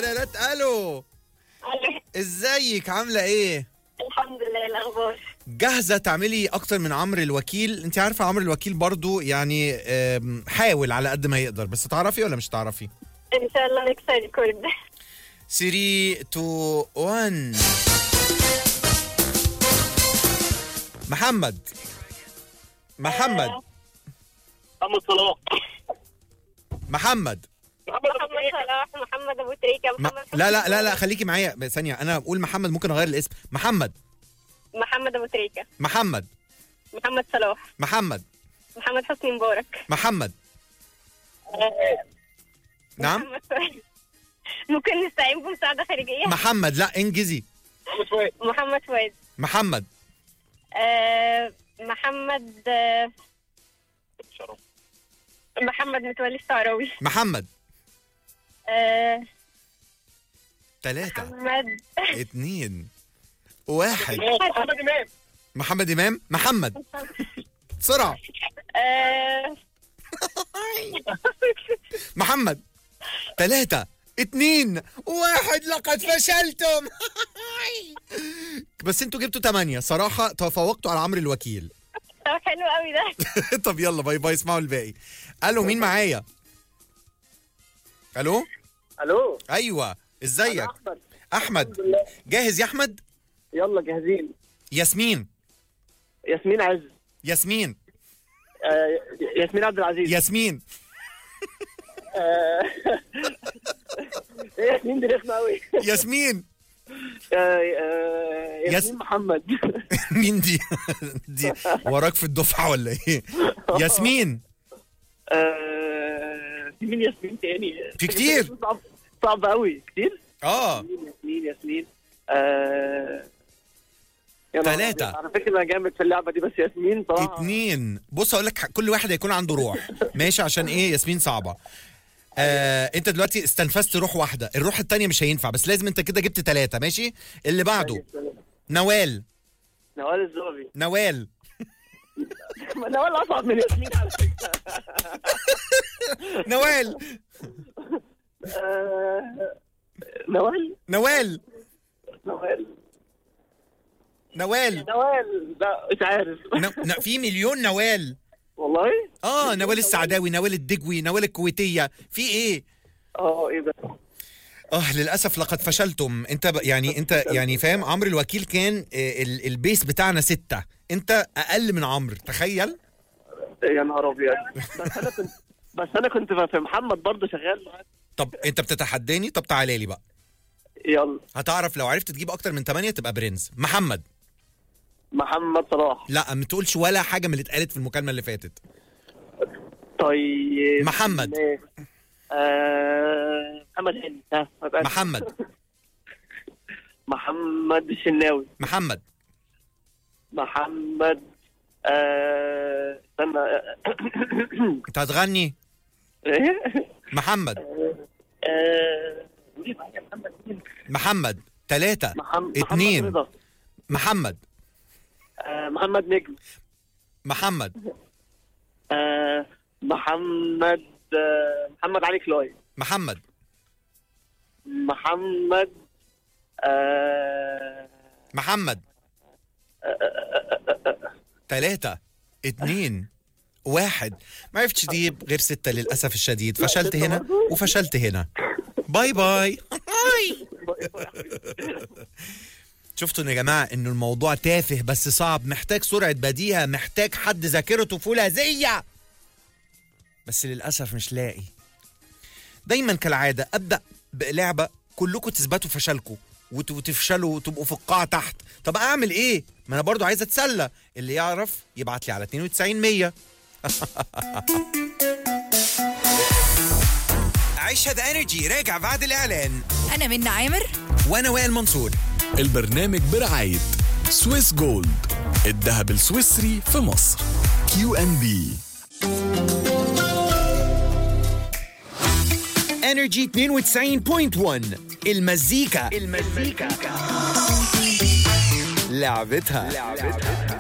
ترارات. الو، ازيك؟ عامله ايه؟ الحمد لله. الاخبار؟ جاهزه تعملي اكتر من عمرو الوكيل؟ انت عارفه عمرو الوكيل برضو يعني حاول على قد ما يقدر، بس تعرفي ولا مش تعرفي؟ ان شاء الله نكسر الكورد. 3 2 1. محمد محمد صلاح. محمد صلاح. محمد ابو تريكه. محمد لا خليكي معايا ثانيه. انا بقول محمد، ممكن اغير الاسم. محمد ابو تريكه. محمد صلاح. محمد حسني مبارك. محمد. نعم. ممكن نستعين بمساعده خارجيه. محمد، لا انجزي. محمد فؤاد. محمد محمد متولي الشعراوي. محمد 3 2 1. محمد إمام. محمد بسرعة. محمد 3 2 1. لقد فشلتم. بس انتوا جبتوا 8 صراحة، تفوقتوا على عمرو الوكيل. طب حلو قوي ده. طب يلا باي باي، اسمعوا الباقي. الو، مين معايا؟ الو. ايوه، ازيك؟ احمد. جاهز يا احمد؟ يلا جاهزين. ياسمين عز. ياسمين عبد العزيز. ياسمين. ياسمين دي رخمة قوي. ياسمين محمد. مين دي؟ دي وراك في الدفعة ولا ايه؟ ياسمين. في مين ياسمين تاني؟ في كتير. صعب قوي. كتير. ياسمين 3. على فكرة انا جامد في اللعبة دي، بس ياسمين صراحة 2. بص اقول لك، كل واحد هيكون عنده روح ماشي، عشان ايه؟ ياسمين صعبة. انت دلوقتي استنفذت روح واحدة، الروح التانية مش هينفع، بس لازم انت كده جبت 3 ماشي. اللي بعده نوال الزغبي. نوال اصعب من ياسمين على فكرة. نوال لا مش عارف. في مليون نوال والله. نوال السعداوي، نوال الدجوي، نوال الكويتية، في ايه؟ ايه ده؟ للاسف لقد فشلتم. انت يعني فاهم، عمرو الوكيل كان البيس بتاعنا 6، انت اقل من عمرو، تخيل. يا نهار ابيض. بس انا كنت في محمد برضه شغال معاك. طب انت بتتحداني؟ طب تعالى لي بقى. يلا. هتعرف لو عرفت تجيب اكتر من 8 تبقى برنس. محمد صلاح. لا، ما تقولش ولا حاجه من اللي اتقالت في المكالمه اللي فاتت. طيب. محمد. محمد هاني. محمد الشناوي. محمد استنى. انت هتغني؟ محمد 3 2. محمد نجم. محمد علي كلاي. محمد 3 2 1. ما عرفتش تجيب غير 6 للأسف الشديد. فشلت هنا وفشلت هنا. باي باي. شفتوا يا جماعة إنه الموضوع تافه بس صعب، محتاج سرعة بديهة، محتاج حد ذاكرته فولاذية، بس للأسف مش لاقي. دايما كالعادة أبدأ بلعبة كلكم تثبتوا فشلكم وتفشلوا وتبقوا في القاع تحت. طب أعمل إيه؟ ما أنا برضو عايز أتسلى. اللي يعرف يبعت لي على 92 100. عيشها ذا انرجي راجع بعد الإعلان. أنا منى عامر وأنا وائل منصور. البرنامج برعاية سويس جولد، الذهب السويسري في مصر. QNB. انرجي 92.1. المزيكا لعبتها.